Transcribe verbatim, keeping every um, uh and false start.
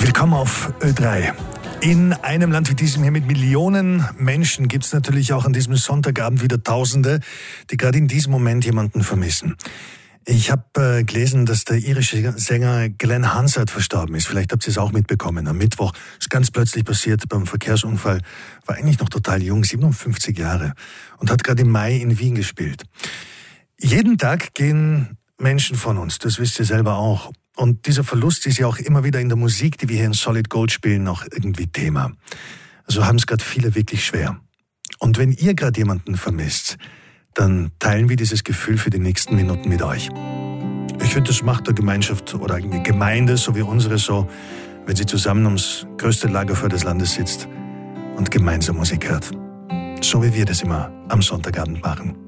Willkommen auf Ö drei. In einem Land wie diesem hier mit Millionen Menschen gibt es natürlich auch an diesem Sonntagabend wieder Tausende, die gerade in diesem Moment jemanden vermissen. Ich habe äh, gelesen, dass der irische Sänger Glenn Hansard verstorben ist. Vielleicht habt ihr es auch mitbekommen. Am Mittwoch ist ganz plötzlich passiert beim Verkehrsunfall. War eigentlich noch total jung, siebenundfünfzig Jahre. Und hat gerade im Mai in Wien gespielt. Jeden Tag gehen Menschen von uns, das wisst ihr selber auch. Und dieser Verlust ist ja auch immer wieder in der Musik, die wir hier in Solid Gold spielen, noch irgendwie Thema. Also haben es gerade viele wirklich schwer. Und wenn ihr gerade jemanden vermisst, dann teilen wir dieses Gefühl für die nächsten Minuten mit euch. Ich finde, das macht eine Gemeinschaft oder eine Gemeinde, so wie unsere, so, wenn sie zusammen ums größte Lagerfeuer des Landes sitzt und gemeinsam Musik hört. So wie wir das immer am Sonntagabend machen.